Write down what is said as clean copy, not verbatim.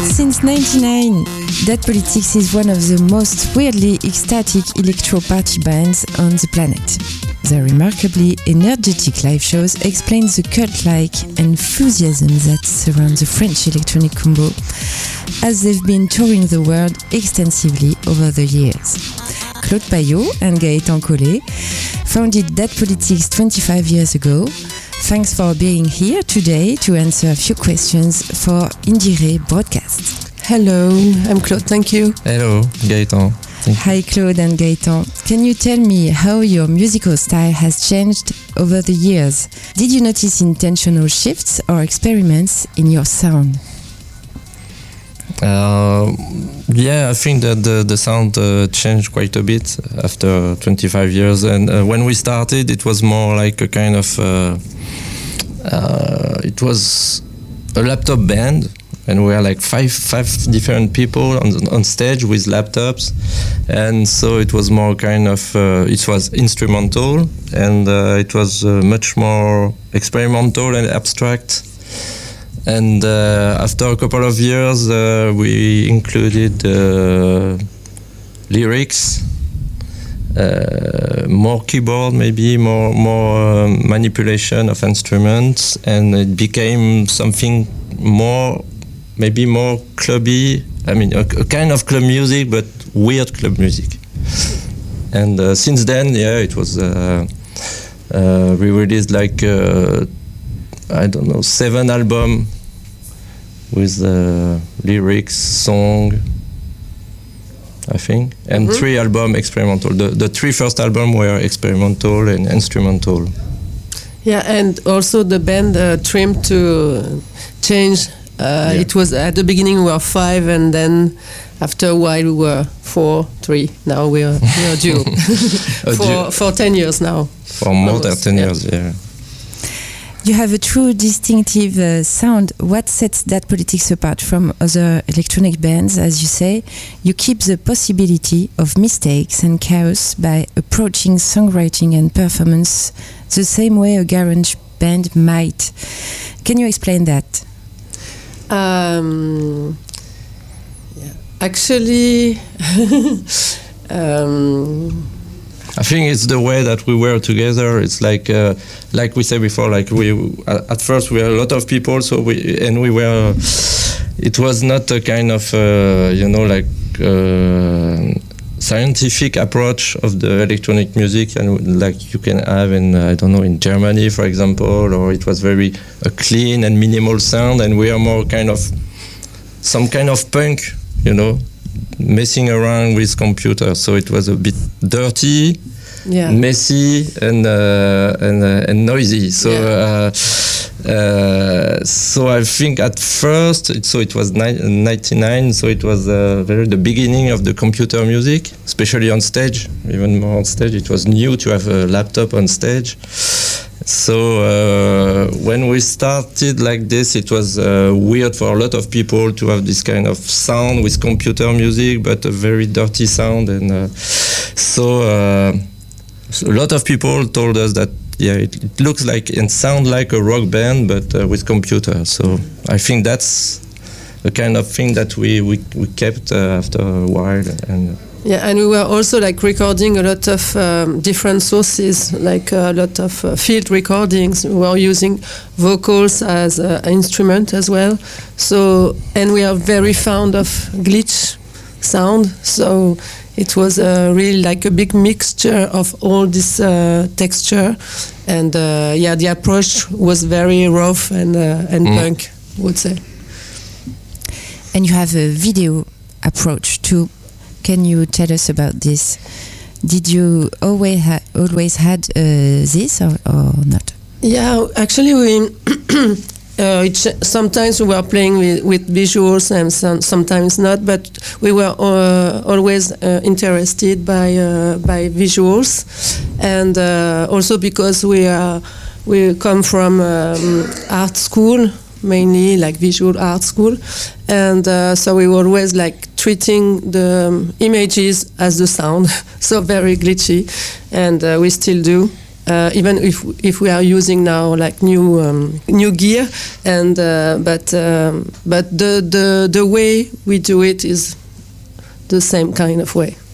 Since 1999, Dead Politics is one of the most weirdly ecstatic electro party bands on the planet. Their remarkably energetic live shows explain the cult-like enthusiasm that surrounds the French electronic combo, as they've been touring the world extensively over the years. Claude Payot and Gaëtan Collet founded Dead Politics 25 years ago. Thanks for being here today to answer a few questions for Indire Broadcast. Hello, I'm Claude, thank you. Hello, Gaëtan. Hi Claude and Gaëtan. Can you tell me how your musical style has changed over the years? Did you notice intentional shifts or experiments in your sound? Yeah, I think that the sound changed quite a bit after 25 years. And when we started, it was more like a kind of... it was a laptop band. And we were like five different people on stage with laptops, and so it was more kind of it was instrumental, and it was much more experimental and abstract. And after a couple of years, we included lyrics, more keyboard, maybe more manipulation of instruments, and it became something more. Maybe more clubby, I mean a kind of club music, but weird club music. And since then, yeah, it was, we released like, I don't know, 7 albums with lyrics, song, I think, and 3 albums experimental. The 3 first albums were experimental and instrumental. Yeah, and also the band trimmed to change. It was at the beginning we were 5, and then after a while we were 4, 3. Now we are a duo for 10 years now. For more than 10 years, yeah. You have a true distinctive sound. What sets Dead Politics apart from other electronic bands? As you say, you keep the possibility of mistakes and chaos by approaching songwriting and performance the same way a garage band might. Can you explain that? Actually, I think it's the way that we were together. It's like we said before, like we at first we were a lot of people, so we were. It was not a kind of scientific approach of the electronic music, and like you can have in I don't know, in Germany, for example, or it was very clean and minimal sound, and we are more kind of some kind of punk, messing around with computers. So it was a bit dirty, messy, and noisy. So so I think at first, it was 99. So it was very the beginning of the computer music, especially on stage. Even more on stage, it was new to have a laptop on stage. So when we started like this, it was weird for a lot of people to have this kind of sound with computer music, but a very dirty sound. And so a lot of people told us that, yeah, it looks like and sounds like a rock band, but with computer. So I think that's the kind of thing that we kept after a while. Yeah, and we were also like recording a lot of different sources, like a lot of field recordings. We were using vocals as an instrument as well. So, and we are very fond of glitch sound. So it was really like a big mixture of all this texture. And the approach was very rough and punk, I would say. And you have a video approach too. Can you tell us about this? Did you always had this or not? Yeah, actually we sometimes we were playing with visuals and sometimes not, but we were always interested by visuals, and also because we come from art school, mainly like visual art school, and so we were always like treating the images as the sound, so very glitchy, and we still do. even if we are using now like new gear, and but the way we do it is the same kind of way.